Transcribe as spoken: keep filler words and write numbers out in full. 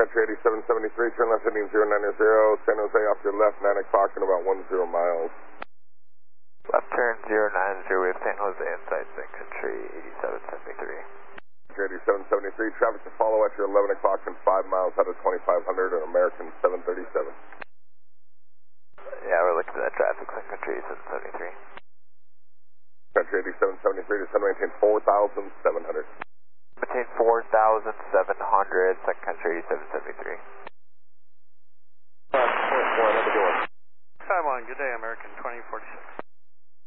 Country eighty-seven seventy-three, turn left heading zero nine zero, San Jose off your left, nine o'clock in about one zero miles. Left turn zero nine zero, we have San Jose inside Sun Country eighty-seven seventy-three. Country eighty-seven seventy-three, traffic to follow at your eleven o'clock and five miles out of twenty-five hundred on American seven thirty-seven. Yeah, we're looking for that traffic, Sun Country eighty-seven seventy-three. Country eighty-seven seventy-three, descend maintain four thousand seven hundred. Maintain four thousand seven hundred, Sun Country eighty-seven seventy-three. Uh, point four, another door. Time on, good day, American twenty forty-six.